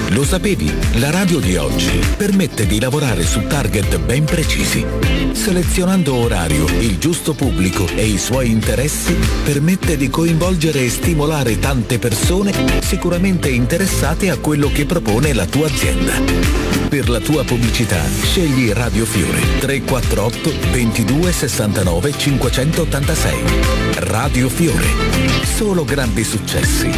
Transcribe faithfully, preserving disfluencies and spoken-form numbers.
Lo sapevi? La radio di oggi permette di lavorare su target ben precisi. Selezionando orario, il giusto pubblico e i suoi interessi, permette di coinvolgere e stimolare tante persone sicuramente interessate a quello che propone la tua azienda. Per la tua pubblicità, scegli Radio Fiore tre quattro otto ventidue sessantanove cinquecentottantasei. Radio Fiore. Solo grandi successi.